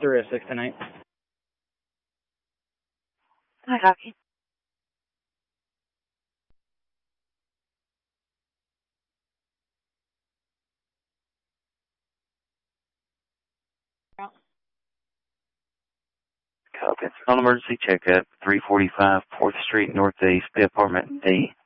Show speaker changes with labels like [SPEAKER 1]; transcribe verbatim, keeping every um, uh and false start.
[SPEAKER 1] three oh six tonight.
[SPEAKER 2] Hi, copy.
[SPEAKER 3] Copy. It's an emergency checkup, three forty-five fourth Street Northeast, the apartment D.